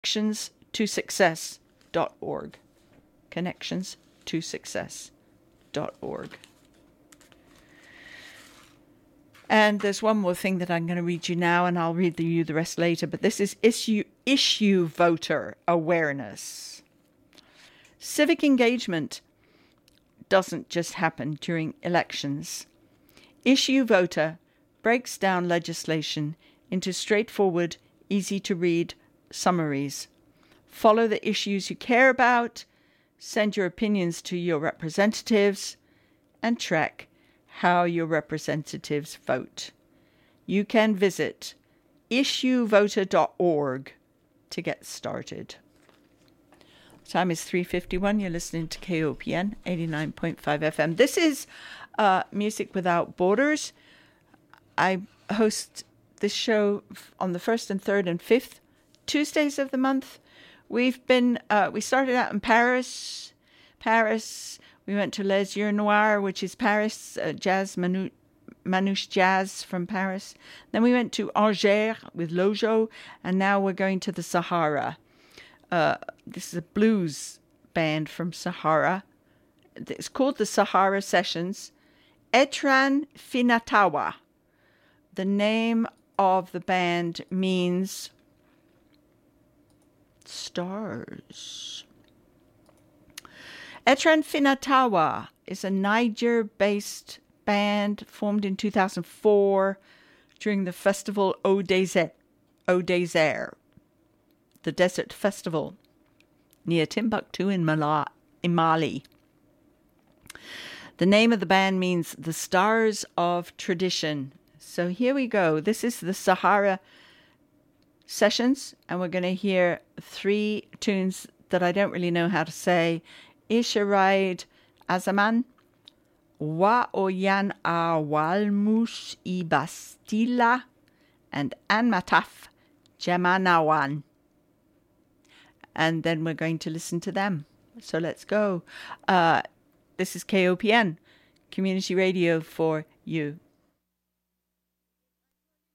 connectionstosuccess.org. Connectionstosuccess.org. And there's one more thing that I'm going to read you now, and I'll read you the rest later. But this is issue voter awareness. Civic engagement doesn't just happen during elections. Issue Voter breaks down legislation into straightforward, easy-to-read summaries. Follow the issues you care about, send your opinions to your representatives, and track how your representatives vote. You can visit issuevoter.org to get started. Time is 3:51. You're listening to KOPN 89.5 FM. This is Music Without Borders. I host this show on the 1st and 3rd and 5th Tuesdays of the month. We started out in Paris. We went to Les Yeux Noirs, which is Paris, jazz, Manouche Jazz from Paris. Then we went to Angers with Lojo, and now we're going to the Sahara. This is a blues band from Sahara. It's called the Sahara Sessions. Etran Finatawa. The name of the band means stars. Etran Finatawa is a Niger-based band formed in 2004 during the festival Au Désert, the Desert Festival, near Timbuktu in Mali. The name of the band means the Stars of Tradition. So here we go. This is the Sahara Sessions, and we're going to hear 3 tunes that I don't really know how to say. Isharaid Azaman, Wa Oyan Awalmush Ibastila, and Anmataf Jamanawan. And then we're going to listen to them. So let's go. This is KOPN, Community Radio for You.